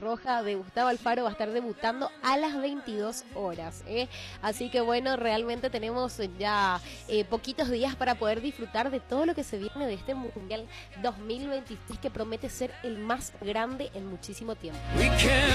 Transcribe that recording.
roja de Gustavo Alfaro va a estar debutando a las 22 horas. Así que bueno, realmente tenemos ya poquitos días para poder disfrutar de todo lo que se viene de este Mundial 2026 que promete ser el más grande en muchísimo tiempo.